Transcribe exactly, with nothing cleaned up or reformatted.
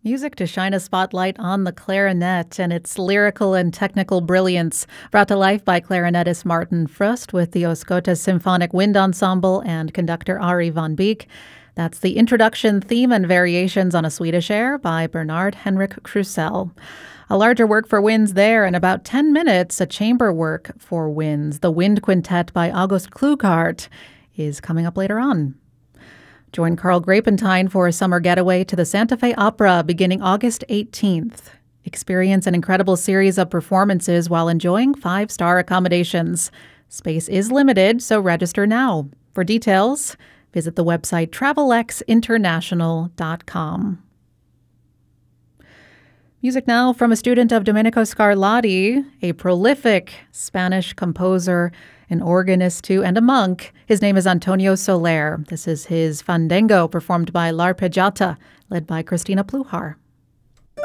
Music to shine a spotlight on the clarinet and its lyrical and technical brilliance, brought to life by clarinetist Martin Frust with the Oscotas Symphonic Wind Ensemble and conductor Ari van Beek. That's the introduction theme and variations on a Swedish air by Bernard Henrik Krusell. A larger work for winds there. In about ten minutes, a chamber work for winds, the Wind Quintet by August Klughardt, is coming up later on. Join Carl Grapentine for a summer getaway to the Santa Fe Opera beginning August eighteenth. Experience an incredible series of performances while enjoying five-star accommodations. Space is limited, so register now. For details, visit the website travel x international dot com. Music now from a student of Domenico Scarlatti, a prolific Spanish composer, an organist too, and a monk. His name is Antonio Soler. This is his Fandango, performed by L'Arpeggiata, led by Christina Pluhar.